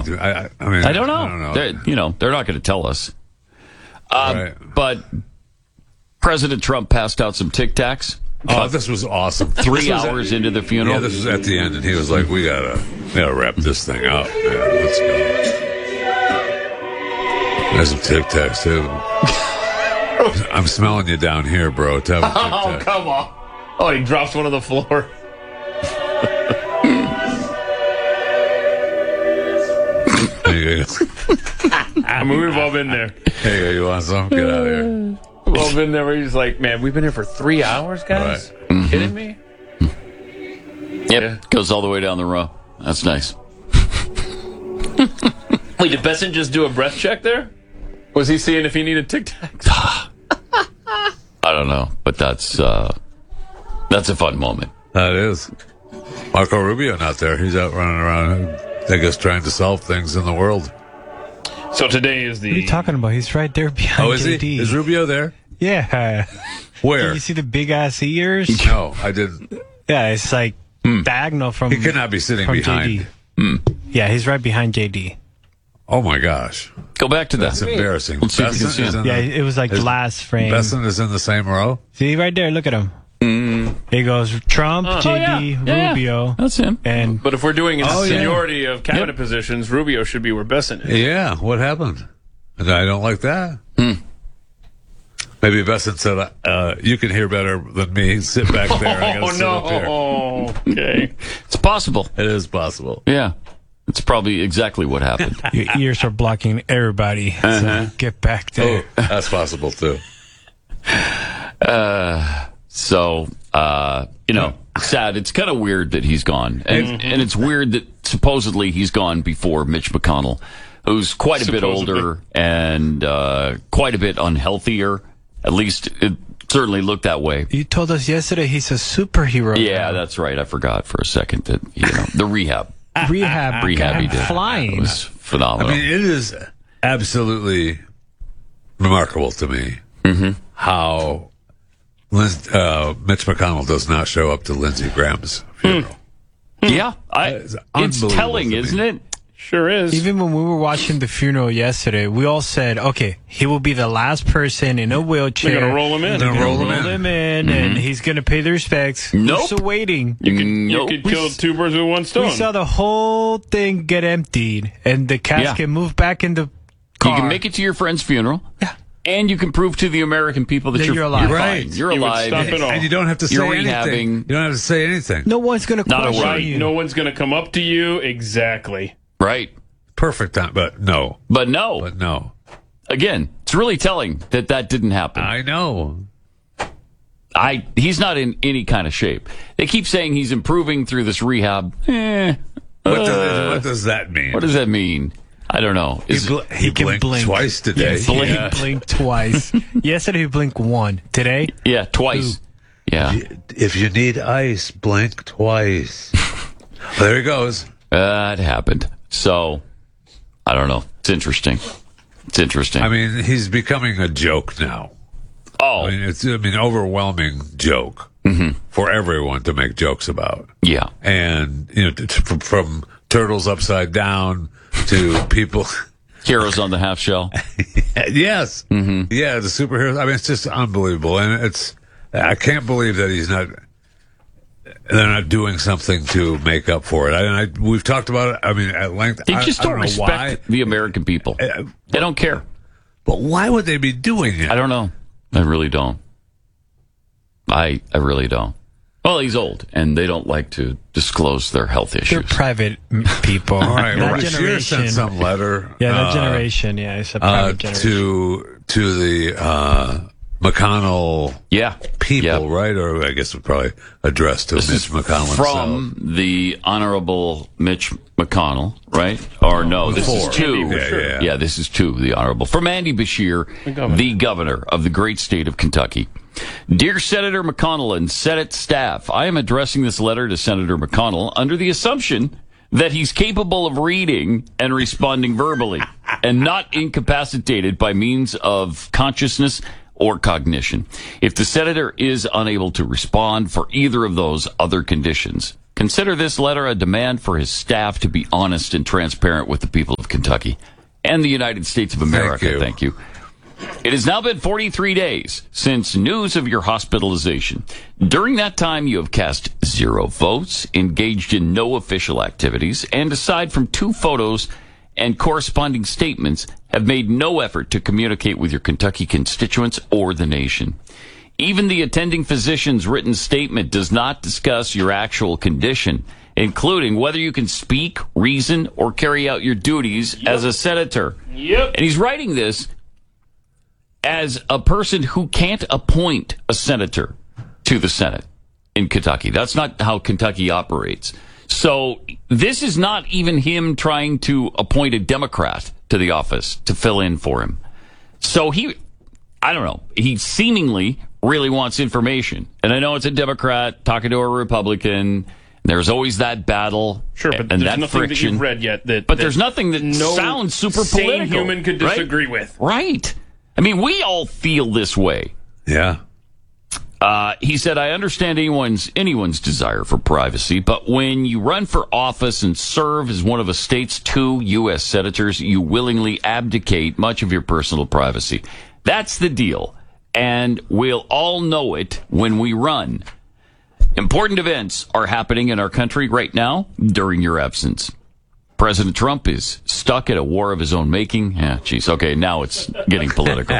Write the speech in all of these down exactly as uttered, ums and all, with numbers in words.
Do, I, I mean, I don't know. I don't know. They're, you know, they're not going to tell us. Uh, right. But President Trump passed out some Tic Tacs. Oh, this was awesome. Three was hours at, into the funeral. Yeah, this was at the end, and he was like, "We gotta, we gotta wrap this thing up. Yeah, let's go." There's some Tic Tacs too. I'm smelling you down here, bro. Tell me, Oh, come on! Oh, he drops one on the floor. I mean, we've all been there. Hey, you, you want some? Get out of here. We've all been there where he's like, man, we've been here for three hours, guys? Right. Mm-hmm. Kidding me? Yep, Yeah. goes all the way down the row. That's nice. Wait, did Besson just do a breath check there? Was he seeing if he needed Tic Tacs? I don't know, but that's uh, that's a fun moment. That is. Marco Rubio not there. He's out running around, I guess, trying to solve things in the world. So today is the... What are you talking about? He's right there behind Oh, is J D. he? Is Rubio there? Yeah. Where? Did you see the big ass ears? No, I didn't. Yeah, it's like diagonal from. He cannot be sitting from behind. J D. Yeah, he's right behind J D. Oh, my gosh. Go back to that. That's embarrassing. Let's see if we can Besson see is him. in Yeah, the- it was like is- last frame. Besson is in the same row? See right there, look at him. He goes Trump, J D, Oh, yeah. Yeah, Rubio, that's him. and But if we're doing in Oh, yeah. seniority of cabinet Yep. positions, Rubio should be where Besson is. Yeah, what happened? I don't like that. Maybe Besson said, uh, you can hear better than me. Sit back there. I gotta Oh, sit up here. no. Okay. It's possible. It is possible. Yeah, it's probably exactly what happened. your ears are blocking everybody. So get back there. Oh, that's possible, too. So, uh, you know, sad. It's kind of weird that he's gone. And, and it's weird that supposedly he's gone before Mitch McConnell, who's quite a bit Supposedly. older and uh, quite a bit unhealthier. At least it certainly looked that way. You told us yesterday he's a superhero. Yeah, that's right. I forgot for a second that, you know, the rehab. Rehab, Rehab he got did. flying. It was I phenomenal. mean, it is absolutely remarkable to me how Lin- uh, Mitch McConnell does not show up to Lindsey Graham's funeral. yeah, I, That is it's unbelievable telling, to me. isn't it? Sure is. Even when we were watching the funeral yesterday, we all said, okay, he will be the last person in a wheelchair. They're going to roll him in. They're gonna roll Roll him in. him in, and he's going to pay the respects. Nope. We're still waiting. You could, Nope. you could kill two birds with one stone. We saw the whole thing get emptied, and the casket Yeah. move back in the car. You can make it to your friend's funeral. Yeah. And you can prove to the American people that, That you're, you're alive. You're, Right. fine. You're You would alive. stop it all. And you don't have to say You're anything. rehabbing. You don't have to say anything. No one's going to Not a question word. Right. you. No one's going to come up to you. Exactly. Right. Perfect time, but no. But no. But no. Again, it's really telling that that didn't happen. I know. I He's not in any kind of shape. They keep saying he's improving through this rehab. Eh, What, uh, does, what does that mean? what does that mean? I don't know. he, Is, bl- he, he can blinked blink. twice today. Yes, he Blink. can blink twice. Yesterday he blinked one. Today, yeah, twice. Yeah. If you need ice, blink twice. Well, there he goes. Uh, it happened. So, I don't know. It's interesting. It's interesting. I mean, he's becoming a joke now. oh, I mean, it's I mean, overwhelming joke for everyone to make jokes about. yeah. And you know, t- t- from, from turtles upside down to people. Heroes on the half shell. Yes, mm-hmm. Yeah, the superheroes. I mean, it's just unbelievable, and it's. I can't believe that he's not. They're not doing something to make up for it. I, I we've talked about it. I mean, at length. They I, just I don't, don't know respect why, the American people. Uh, They don't care. but why would they be doing it? I don't know. I really don't. I I really don't. Well, he's old, and they don't like to disclose their health they're issues. private m- people. All right, that well, Bashir generation. sent some letter. yeah, that uh, generation. Yeah, it's a uh, private generation. to to the uh, McConnell Yeah. people, Yeah. right? Or I guess it's probably addressed to This Mitch is McConnell from the Honorable Mitch McConnell, right? Or no, this Before. is to. Andy Bashir. Yeah, yeah. this is to the Honorable. From Andy Bashir, the governor. governor. of the great state of Kentucky. Dear Senator McConnell and Senate staff, I am addressing this letter to Senator McConnell under the assumption that he's capable of reading and responding verbally and not incapacitated by means of consciousness or cognition. If the senator is unable to respond for either of those other conditions, consider this letter a demand for his staff to be honest and transparent with the people of Kentucky and the United States of America. Thank you. Thank you. It has now been forty-three days since news of your hospitalization. During that time, you have cast zero votes, engaged in no official activities, and aside from two photos and corresponding statements, have made no effort to communicate with your Kentucky constituents or the nation. Even the attending physician's written statement does not discuss your actual condition, including whether you can speak, reason, or carry out your duties yep. as a senator. Yep. And he's writing this as a person who can't appoint a senator to the Senate in Kentucky. That's not how Kentucky operates. So this is not even him trying to appoint a Democrat to the office to fill in for him. So he, I don't know, he seemingly really wants information. And I know it's a Democrat talking to a Republican. There's always that battle. Sure, but and there's that nothing friction. that you've read yet that. But that there's nothing that no sounds super sane political. Human could disagree right? with. Right. I mean, we all feel this way. Yeah. Uh, he said, I understand anyone's anyone's desire for privacy, but when you run for office and serve as one of a state's two U S senators, you willingly abdicate much of your personal privacy. That's the deal. And we'll all know it when we run. Important events are happening in our country right now during your absence. President Trump is stuck at a war of his own making. Yeah, geez, okay, now it's getting political.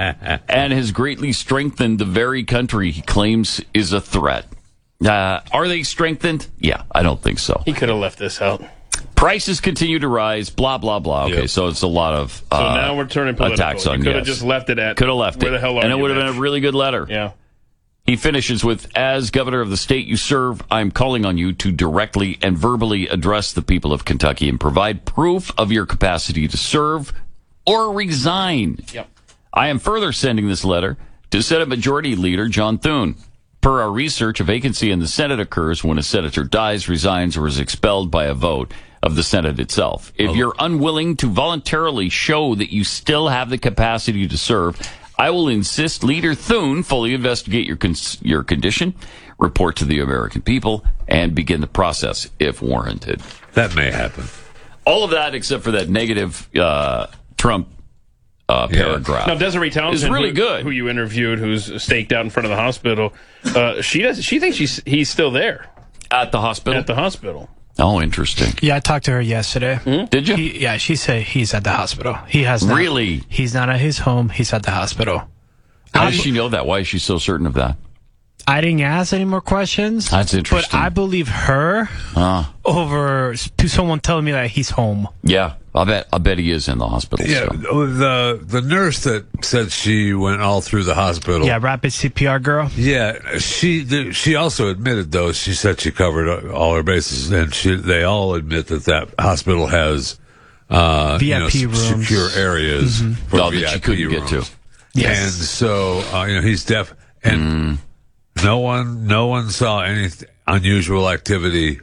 And has greatly strengthened the very country he claims is a threat. Uh, are they strengthened? Yeah, I don't think so. He could have left this out. Prices continue to rise, blah, blah, blah. Okay, yep. so it's a lot of uh, So now we're turning political. attacks on you could have yes. just left it at Could have left where it. the hell are and it you, would have bitch? been a really good letter. Yeah. He finishes with, as governor of the state you serve, I'm calling on you to directly and verbally address the people of Kentucky and provide proof of your capacity to serve or resign. Yep. I am further sending this letter to Senate Majority Leader John Thune. Per our research, a vacancy in the Senate occurs when a senator dies, resigns, or is expelled by a vote of the Senate itself. If Oh. you're unwilling to voluntarily show that you still have the capacity to serve, I will insist Leader Thune fully investigate your con- your condition, report to the American people, and begin the process if warranted. That may happen. All of that except for that negative uh, Trump uh, Yeah. paragraph. Now, Desiree Townsend, Is really who, good. who you interviewed, who's staked out in front of the hospital, uh, she does. She thinks she's he's still there At the hospital? at the hospital. Oh, interesting. Yeah, I talked to her yesterday. Did you? He, yeah, she said he's at the hospital. He has not, Really? He's not at his home. He's at the hospital. How does she know that? Why is she so certain of that? I didn't ask any more questions. That's interesting. But I believe her Uh, over to someone telling me that he's home. yeah, I bet. I bet he is in the hospital. Yeah, still. the the nurse that said she went all through the hospital. Yeah, rapid C P R girl. Yeah, she the, she also admitted though she said she covered all her bases, and she they all admit that that hospital has uh, V I P you know, s- rooms. secure areas for Oh, that V I P she couldn't get rooms. to. Yes. And so uh, you know he's deaf, and no one no one saw any unusual activity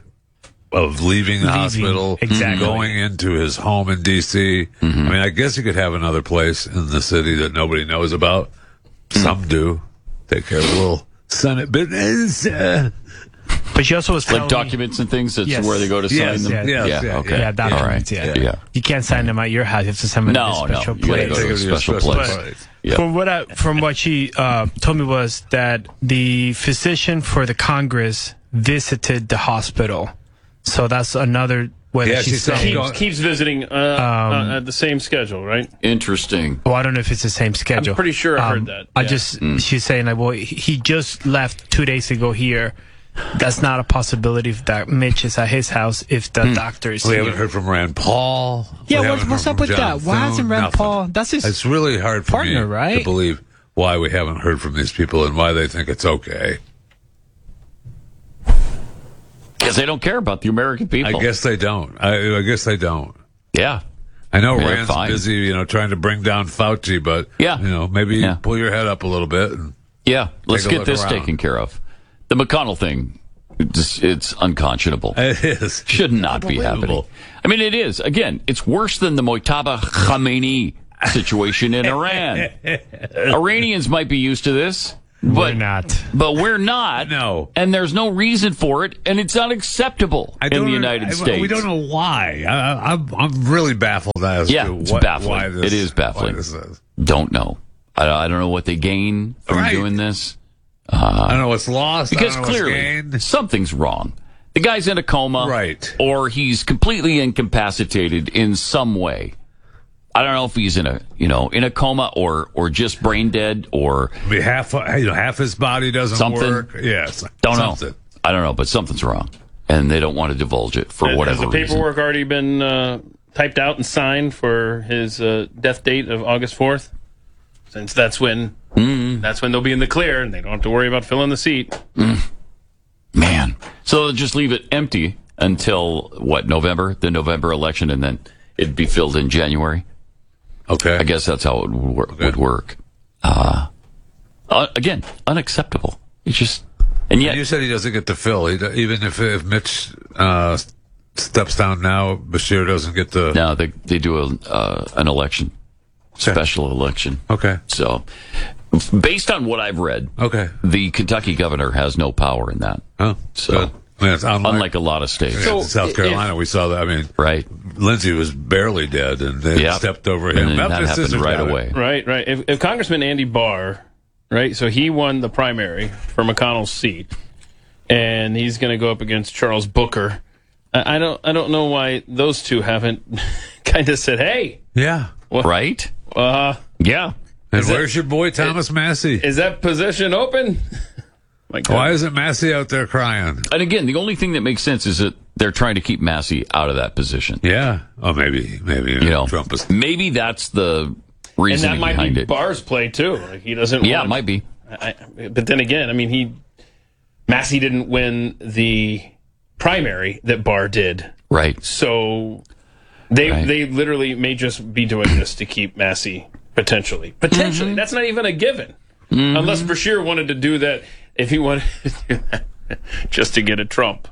of leaving the Leaving, hospital, exactly. going into his home in D C. I mean, I guess he could have another place in the city that nobody knows about. Some do. Take care of the little Senate business. Uh, But she also was Like telling documents and things. That's Yes. where they go to sign Yes, them. yes, yeah. yeah, Okay. me, yeah, All documents, right. yeah. Yeah. You can't sign them at your house. You have to send them No, at a no. special You gotta place. go to a Take it to your special special place. place. Yeah. From what I, from what she uh, told me was that the physician for the Congress visited the hospital, so that's another way Yeah, that she she's said- saying. Go- Keeps, keeps visiting uh, uh, at the same schedule, right? Interesting. Well, I don't know if it's the same schedule. I'm pretty sure I heard Um, that, I yeah. just she's saying like, well, he- he just left two days ago here. That's not a possibility that Mitch is at his house if the doctor is We here. haven't heard from Rand Paul. Yeah, We what- haven't what's heard up from with John that? Why Thune, hasn't Rand nothing. Paul- that's his It's really hard for partner, me right? to believe why we haven't heard from these people and why they think it's okay. Because they don't care about the American people. I guess they don't. I, I guess they don't. Yeah. I know Yeah, Rand's fine. busy, you know, trying to bring down Fauci, but Yeah. you know, maybe Yeah. pull your head up a little bit. And, Yeah. Let's a get look this around. taken care of. The McConnell thing, it's, it's unconscionable. it is. Should not be happening. Unbelievable. I mean, it is. Again, it's worse than the Mojtaba Khamenei situation in Iran. Iranians might be used to this. But, We're not. But we're not. No. And there's no reason for it, and it's unacceptable I in don't the know- United I- States. We don't know why. I, I'm I'm really baffled as Yeah, to it's what, baffling. why this. It is baffling. why this is. Don't know. I, I don't know what they gain from Right. doing this. I don't know what's lost. Because I don't know clearly, what's gained. something's wrong. The guy's in a coma. Right. Or he's completely incapacitated in some way. I don't know if he's in a, you know, in a coma or, or just brain dead or I mean, half you know half his body doesn't Something. work. Yes, don't something. know. I don't know, but something's wrong. And they don't want to divulge it for Has whatever the reason. paperwork already been uh, typed out and signed for his uh, death date of August fourth? Since that's when Mm-hmm. that's when they'll be in the clear and they don't have to worry about filling the seat. Man. So they'll just leave it empty until, what, November? The November election, and then it'd be filled in January? Okay, I guess that's how it would work. Would work. Uh, uh, again, unacceptable. It's just, and yet, you said he doesn't get to fill. He, do- even if if Mitch uh, steps down now, Bashir doesn't get to. now they they do a uh, an election, special election. Okay, So, based on what I've read, okay. the Kentucky governor has no power in that. Oh, So, good. I mean, it's unlike, unlike a lot of states, So- in South if- Carolina, we saw that. I mean, right? Lindsey was barely dead, and they Yeah. stepped over And him. then Well, that his happened sisters right got it. away. Right, right. If, if Congressman Andy Barr, right, so he won the primary for McConnell's seat, and he's going to go up against Charles Booker. I, I don't, I don't know why those two haven't kind of said, "Hey, Yeah. Right? uh, Yeah. And Is that- where's your boy Thomas Massey? is that position open?" My God. Why isn't Massey out there crying? And again, the only thing that makes sense is that they're trying to keep Massey out of that position. Yeah. Oh, maybe, maybe You know, Trump is. maybe that's the And reasoning that might behind be it. Barr's play too. Like he doesn't. Yeah, want, it might be. I, I- but then again, I mean, he Massey didn't win the primary that Barr did, Right. so they Right. they literally may just be doing this to keep Massey potentially. Potentially, Mm-hmm. that's not even a given, unless Bashir wanted to do that. If he wanted to do that just to get a Trump,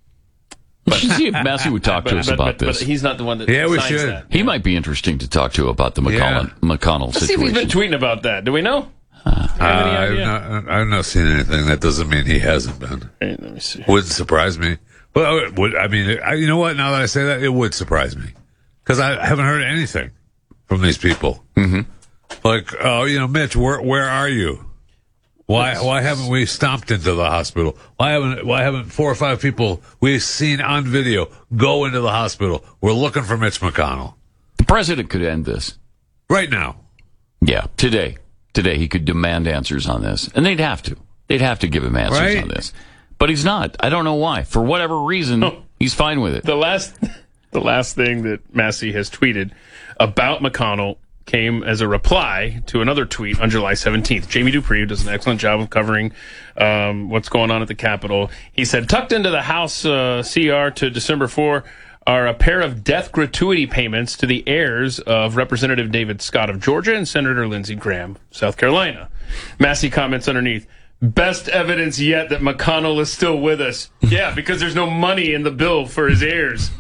We should see if Massey would talk but, to us but, about but, this. but he's not the one that Yeah, we signs should. that. He might be interesting to talk to about the McConnell, McConnell Let's see if he's been situation. tweeting about that. Do we know? Uh, Have any I've, idea? not, I've not seen anything. That doesn't mean he hasn't been. Hey, let me see. Wouldn't surprise me. But it would, I mean, I, you know what? Now that I say that, it would surprise me because I haven't heard anything from these people. Mm-hmm. Like, oh, you know, Mitch, where where are you? Why why haven't we stomped into the hospital? Why haven't why haven't four or five people we've seen on video go into the hospital? We're looking for Mitch McConnell The president could end this. right now. Yeah, today. Today he could demand answers on this. And they'd have to. They'd have to give him answers Right. on this. But he's not. I don't know why. For whatever reason, Oh. he's fine with it. The last, the last thing that Massey has tweeted about McConnell came as a reply to another tweet on July seventeenth. Jamie Dupree, who does an excellent job of covering um, what's going on at the Capitol, he said, tucked into the House uh, C R to December fourth are a pair of death gratuity payments to the heirs of Representative David Scott of Georgia and Senator Lindsey Graham, South Carolina. Massey comments underneath, best evidence yet that McConnell is still with us. Yeah, because there's no money in the bill for his heirs.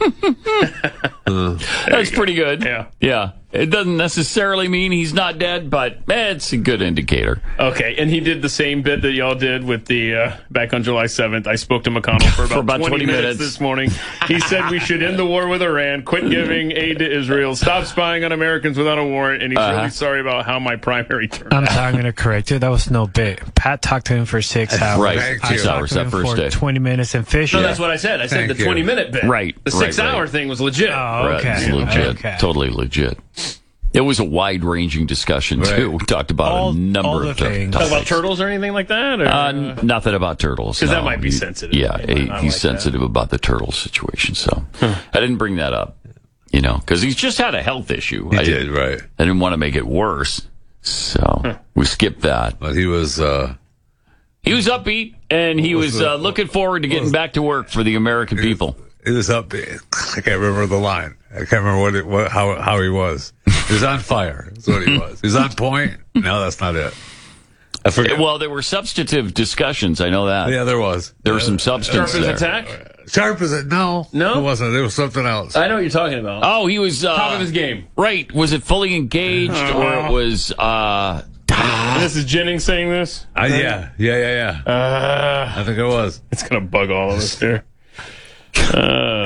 That's pretty good. Yeah. Yeah. It doesn't necessarily mean he's not dead, but eh, it's a good indicator. Okay, and he did the same bit that y'all did with the uh, back on July seventh. I spoke to McConnell for about, about twenty, twenty minutes, minutes. this morning. He said we should end the war with Iran, quit giving aid to Israel, stop spying on Americans without a warrant, and he's Uh-huh. really sorry about how my primary turned I'm out. sorry, I'm going to correct you. That was no bit. Pat talked to him for six hours. Right. Thank I you. Six talked hours to that him first for day. twenty minutes and fish. No, that's what I said. I said Thank the you. twenty-minute bit. Right, The right, six-hour right. thing was legit. Oh, Right. okay. It's legit. Okay. Totally legit. It was a wide-ranging discussion, too. Right. We talked about All- a number all the of different things. Talk about topics. turtles or anything like that? Or, Uh, n- nothing about turtles. 'Cause that no. might be He- sensitive. Yeah, He might he- not he's like sensitive about the turtle situation, so I didn't bring that up. You know, because he's just had a health issue. He I did, right. I didn't want to make it worse, so we skipped that. But he was, uh, He was upbeat, and he What was was the- uh, looking forward to getting was- back to work for the American people. he was up. I can't remember the line. I can't remember what it, what, how, how he was. He was on fire. That's what he was. He was on point. No, that's not it. I forget. Well, there were substantive discussions. I know that. yeah, there was. There was some Sharp substance as there. attack? Sharp as it? No. No? It wasn't. It was something else. I know what you're talking about. Oh, he was uh, Top of his game. Right? Was it fully engaged, or it was? Uh, And this is Jennings saying this? Uh, yeah, yeah, yeah, yeah. Uh, I think it was. it's going to bug all of us here. Uh, oh,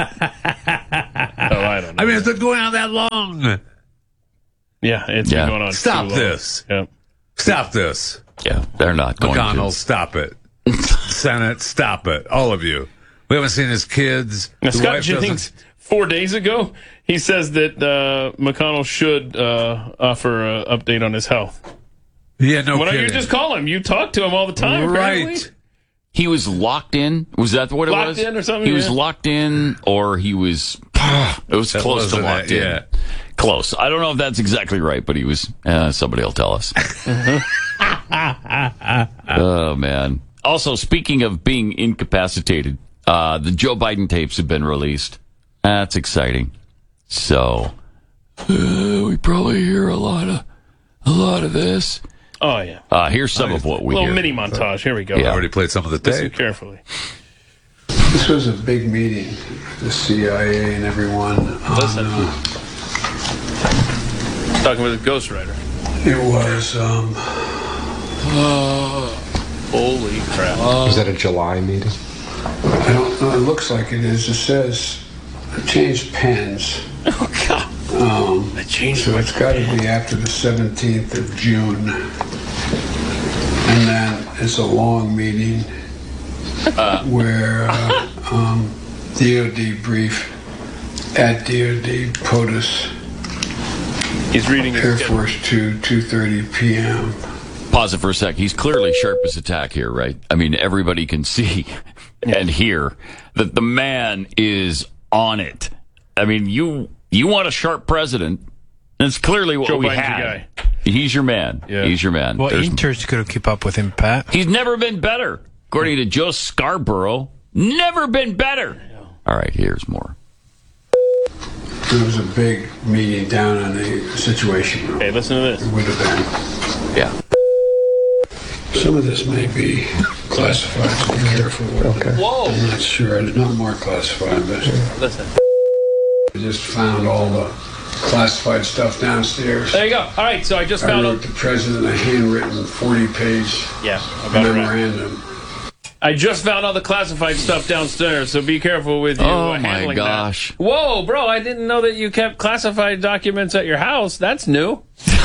I don't know. I mean, it's been going on that long. Yeah, it's Yeah. been going on Stop too long. this. Yeah. Stop this. Yeah, they're not going McConnell, to. stop it. Senate, stop it. All of you. We haven't seen his kids. Now, The Scott wife Jennings, doesn't- four days ago, he says that uh, McConnell should uh, offer an update on his health. Yeah, no Why don't kidding. you just call him? You talk to him all the time, apparently. Right. He was locked in. Was that what it Locked was? in or something? He was Yeah. locked in, or he was. It was That close to wasn't locked it, in. yeah. Close. I don't know if that's exactly right, but he was. Uh, somebody will tell us. Oh man. Also, speaking of being incapacitated, uh, the Joe Biden tapes have been released. That's exciting. So uh, we probably hear a lot of a lot of this. Oh, yeah. Uh, here's some of what we little hear. mini montage. Here we go. I already played some of the Listen tape. carefully. This was a big meeting, the C I A and everyone. On, Listen. uh, Talking with a ghostwriter. it was, um, Holy crap. Was that a July meeting? I don't know, it looks like it is. It says, I changed pens. Oh, God. Um, I changed so my it's got to be after the seventeenth of June. And then it's a long meeting where uh, um, D O D brief at D O D POTUS, He's reading his Air schedule. Force Two, two thirty p.m. Pause it for a sec. He's clearly sharp as a tack here, right? I mean, everybody can see and hear that the man is on it. I mean, you you want a sharp president. That's clearly what Joe we Biden's your had. guy. He's your man. Yeah. He's your man. Well, There's- interns couldn't keep up with him, Pat. he's never been better. According to Joe Scarborough, never been better. All right, here's more. There was a big meeting down in the Situation Room. Hey, listen to this. It would have been. Yeah. Some of this may be classified, so be careful with Okay. it. Whoa. I'm not sure. It's not more classified, but Listen. I just found all the classified stuff downstairs. There you go. All right, so I just I found wrote out. the president a handwritten forty-page Yeah, I got it right. memorandum. I just found all the classified stuff downstairs, so be careful with you Oh, uh, my handling gosh. that. Whoa, bro, I didn't know that you kept classified documents at your house. That's new.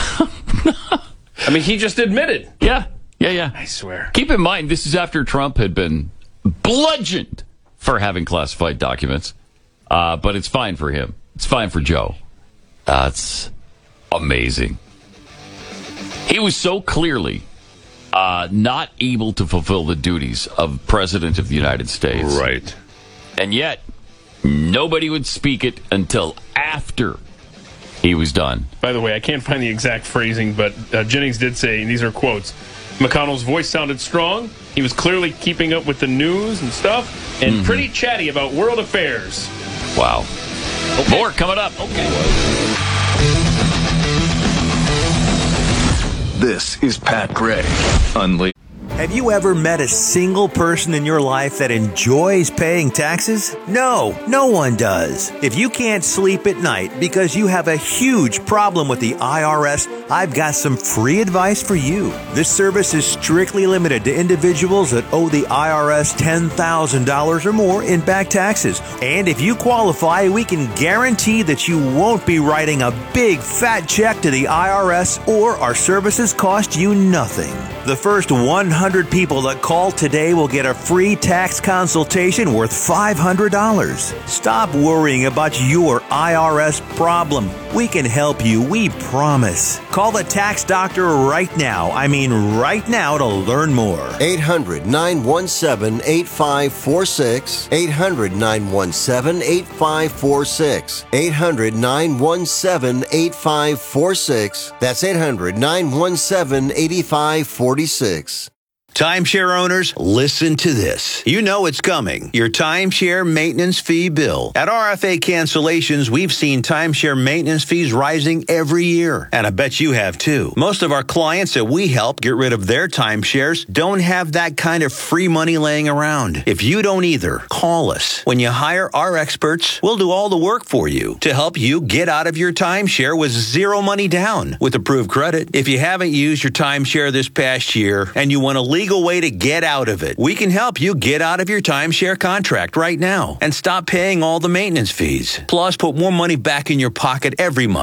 I mean, he just admitted. Yeah. Yeah, yeah. I swear. Keep in mind, this is after Trump had been bludgeoned for having classified documents. Uh, but it's fine for him. It's fine for Joe. That's amazing. He was so clearly uh, not able to fulfill the duties of President of the United States. Right. And yet, nobody would speak it until after he was done. By the way, I can't find the exact phrasing, but uh, Jennings did say, and these are quotes, McConnell's voice sounded strong. He was clearly keeping up with the news and stuff, and Mm-hmm. pretty chatty about world affairs. Wow. More coming up. Okay. This is Pat Gray Unleashed. Have you ever met a single person in your life that enjoys paying taxes? No, no one does. If you can't sleep at night because you have a huge problem with the I R S, I've got some free advice for you. This service is strictly limited to individuals that owe the I R S ten thousand dollars or more in back taxes. And if you qualify, we can guarantee that you won't be writing a big fat check to the I R S, or our services cost you nothing. The first one hundred people that call today will get a free tax consultation worth five hundred dollars. Stop worrying about your I R S problem. We can help you, we promise. Call the tax doctor right now. I mean right now to learn more. eight hundred, nine one seven, eight five four six. eight hundred, nine one seven, eight five four six. eight hundred, nine one seven, eight five four six. That's eight hundred, nine one seven, eight five four six. Timeshare owners, listen to this. You know it's coming. Your timeshare maintenance fee bill. At R F A Cancellations, we've seen timeshare maintenance fees rising every year. And I bet you have too. Most of our clients that we help get rid of their timeshares don't have that kind of free money laying around. If you don't either, call us. When you hire our experts, we'll do all the work for you to help you get out of your timeshare with zero money down with approved credit. If you haven't used your timeshare this past year and you want a legal way to get out of it, we can help you get out of your timeshare contract right now and stop paying all the maintenance fees. Plus, put more money back in your pocket every month.